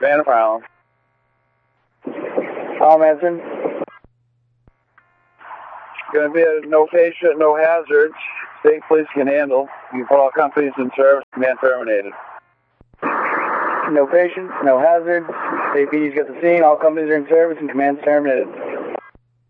Van Brown. Tom Manson. Going to be a no patient, no hazards. State police can handle. You put all companies in service. Command terminated. No patients, no hazards. State PD's got the scene. All companies are in service and command's terminated.